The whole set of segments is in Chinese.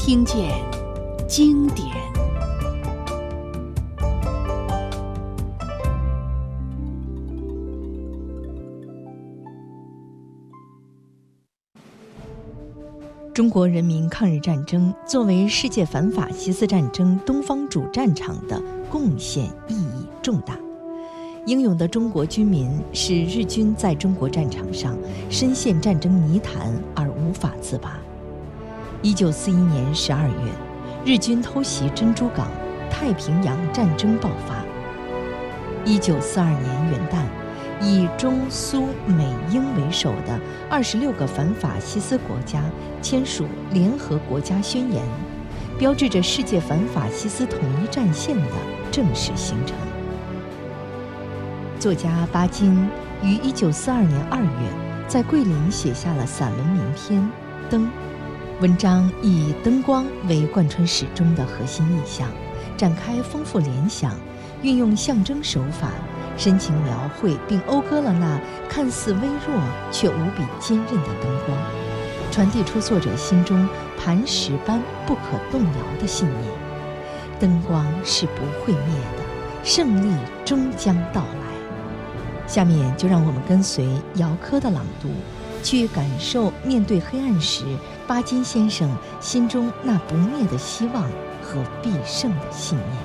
听见经典。中国人民抗日战争作为世界反法西斯战争东方主战场的贡献意义重大。英勇的中国军民使日军在中国战场上深陷战争泥潭而无法自拔。1941年12月，日军偷袭珍珠港，太平洋战争爆发。1942年元旦，以中苏美英为首的26个反法西斯国家签署联合国家宣言，标志着世界反法西斯统一战线的正式形成。作家巴金于1942年2月在桂林写下了散文名篇《灯》，文章以灯光为贯穿始终的核心意象，展开丰富联想，运用象征手法，深情描绘并讴歌了那看似微弱却无比坚韧的灯光，传递出作者心中磐石般不可动摇的信念：灯光是不会灭的，胜利终将到来。下面就让我们跟随姚科的朗读，去感受面对黑暗时巴金先生心中那不灭的希望和必胜的信念。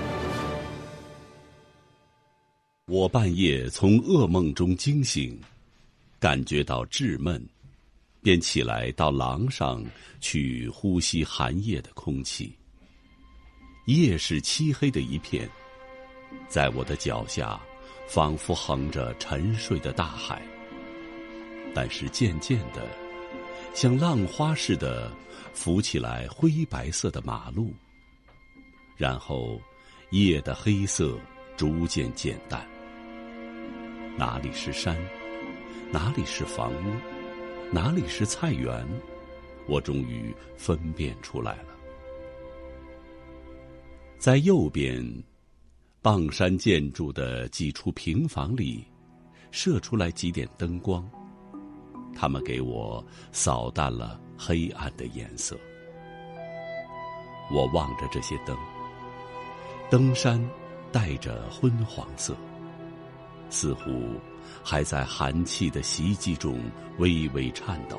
我半夜从噩梦中惊醒，感觉到稚闷，便起来到廊上去呼吸寒夜的空气。夜是漆黑的一片，在我的脚下仿佛横着沉睡的大海，但是渐渐的，像浪花似的浮起来灰白色的马路，然后夜的黑色逐渐减淡。哪里是山，哪里是房屋，哪里是菜园，我终于分辨出来了。在右边傍山建筑的几处平房里，射出来几点灯光，它们给我扫淡了黑暗的颜色。我望着这些灯，灯山带着昏黄色，似乎还在寒气的袭击中微微颤抖。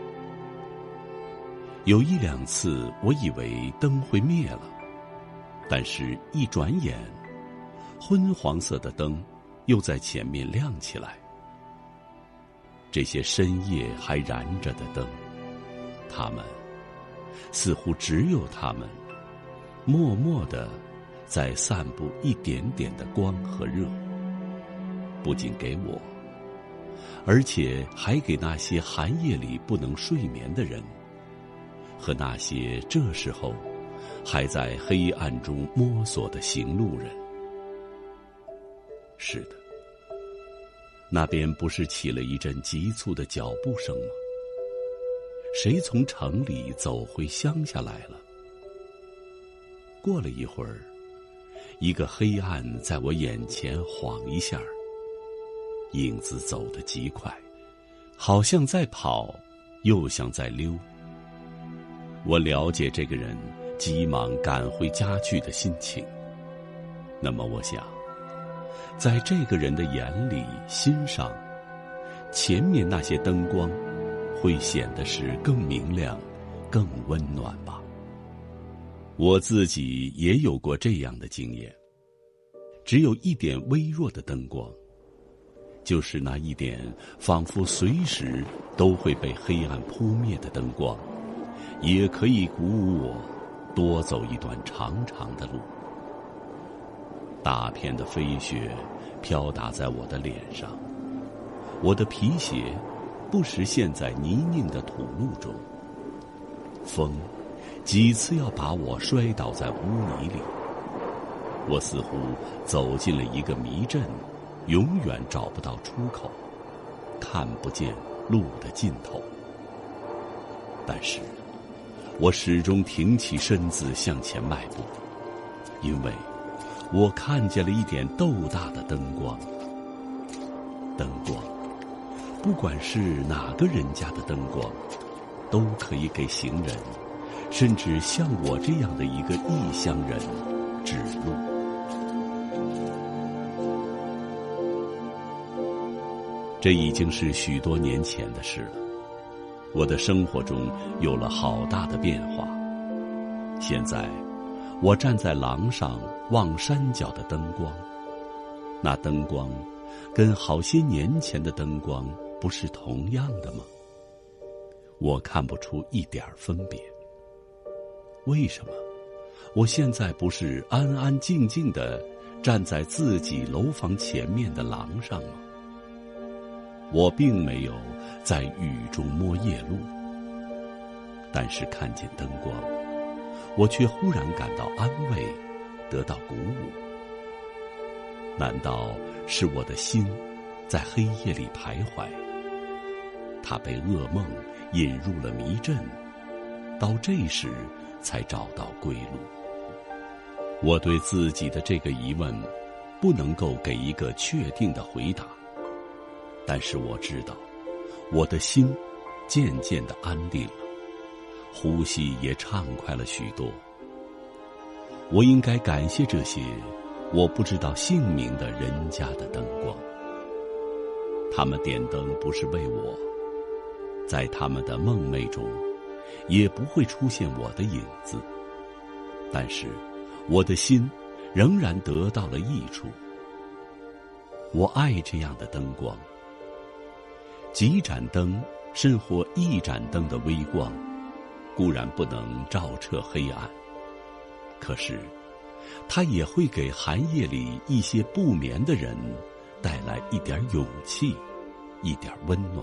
有一两次我以为灯会灭了，但是一转眼，昏黄色的灯又在前面亮起来。这些深夜还燃着的灯，它们似乎只有它们默默地在散布一点点的光和热，不仅给我，而且还给那些寒夜里不能睡眠的人，和那些这时候还在黑暗中摸索的行路人。是的，那边不是起了一阵急促的脚步声吗？谁从城里走回乡下来了？过了一会儿，一个黑暗在我眼前晃一下，影子走得极快，好像在跑，又像在溜。我了解这个人急忙赶回家去的心情。那么我想，在这个人的眼里心上，前面那些灯光会显得是更明亮更温暖吧。我自己也有过这样的经验，只有一点微弱的灯光，就是那一点仿佛随时都会被黑暗扑灭的灯光，也可以鼓舞我多走一段长长的路。大片的飞雪飘打在我的脸上，我的皮鞋不时陷在泥泞的土路中，风几次要把我摔倒在污泥里。我似乎走进了一个迷阵，永远找不到出口，看不见路的尽头。但是我始终挺起身子向前迈步，因为我看见了一点豆大的灯光。灯光，不管是哪个人家的灯光，都可以给行人甚至向我这样的一个异乡人指路。这已经是许多年前的事了，我的生活中有了好大的变化。现在，我站在廊上望山脚的灯光，那灯光跟好些年前的灯光不是同样的吗？我看不出一点分别。为什么我现在不是安安静静地站在自己楼房前面的廊上吗？我并没有在雨中摸夜路，但是看见灯光，我却忽然感到安慰，得到鼓舞。难道是我的心在黑夜里徘徊？它被噩梦引入了迷阵，到这时才找到归路。我对自己的这个疑问不能够给一个确定的回答，但是我知道，我的心渐渐地安定了，呼吸也畅快了许多。我应该感谢这些我不知道姓名的人家的灯光，他们点灯不是为我，在他们的梦寐中也不会出现我的影子，但是我的心仍然得到了益处。我爱这样的灯光，几盏灯甚或一盏灯的微光，固然不能照彻黑暗，可是它也会给寒夜里一些不眠的人带来一点勇气，一点温暖。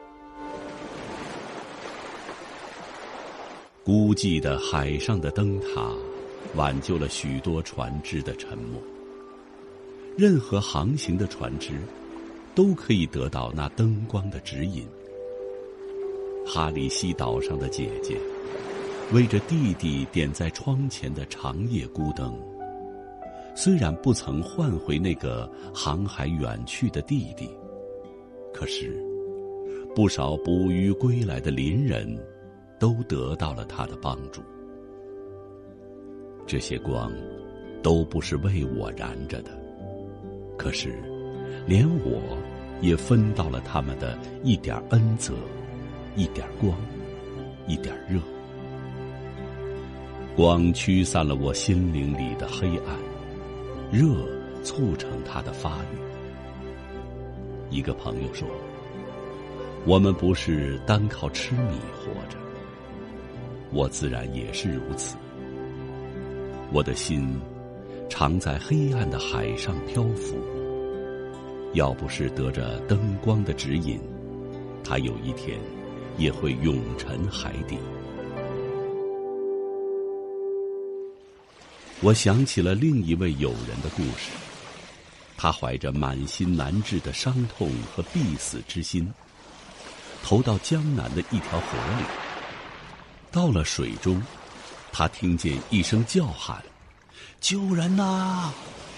孤寂的海上的灯塔挽救了许多船只的沉没。任何航行的船只都可以得到那灯光的指引。哈里西岛上的姐姐为着弟弟点在窗前的长夜孤灯，虽然不曾换回那个航海远去的弟弟，可是不少捕鱼归来的邻人都得到了他的帮助。这些光都不是为我燃着的，可是连我也分到了他们的一点恩泽，一点光，一点热。光驱散了我心灵里的黑暗，热促成它的发育。一个朋友说，我们不是单靠吃米活着，我自然也是如此。我的心常在黑暗的海上漂浮，要不是得着灯光的指引，它有一天也会永沉海底。我想起了另一位友人的故事，他怀着满心难治的伤痛和必死之心，投到江南的一条河里。到了水中，他听见一声叫喊：“救人啊！